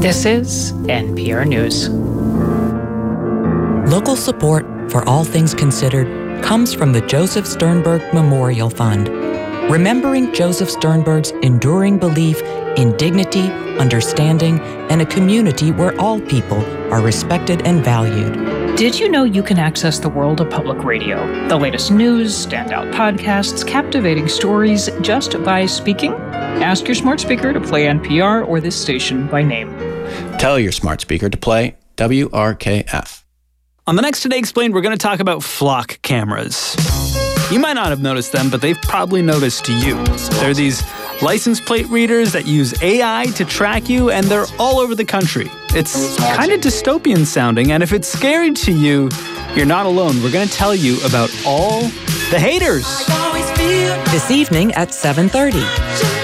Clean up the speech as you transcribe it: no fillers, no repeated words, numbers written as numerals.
This is NPR News. Local support for All Things Considered comes from the Joseph Sternberg Memorial Fund, remembering Joseph Sternberg's enduring belief in dignity, understanding, and a community where all people are respected and valued. Did you know you can access the world of public radio? The latest news, standout podcasts, captivating stories just by speaking? Ask your smart speaker to play NPR or this station by name. Tell your smart speaker to play WRKF. On the next Today Explained, we're going to talk about flock cameras. You might not have noticed them, but they've probably noticed you. They're these license plate readers that use AI to track you, and they're all over the country. It's kind of dystopian sounding, and if it's scary to you, you're not alone. We're going to tell you about all the haters. This evening at 7:30.